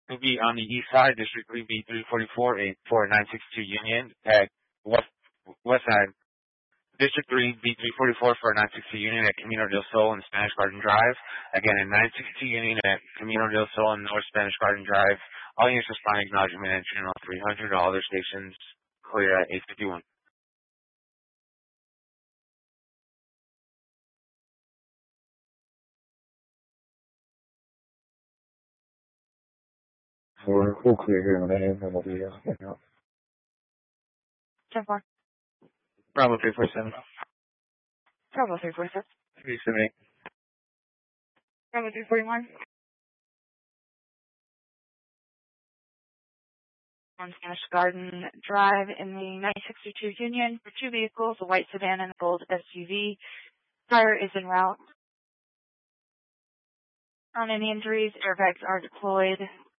It'll be on the east side, District 3B 344 for 962 Union at west side. District 3B 344 for 962 Union at Camino del Sol and Spanish Garden Drive. Again, at 962 Union at Camino del Sol and North Spanish Garden Drive. All units respond acknowledgement and channel 300. All other stations clear at 851. We'll clear here in a minute, and we'll be picking up. 10-4. Bravo 347. Bravo 346. 378. Bravo 341. On Spanish Garden Drive in the 962 Union for 2 vehicles, a white sedan and a gold SUV. Fire is en route. On any injuries, airbags are deployed.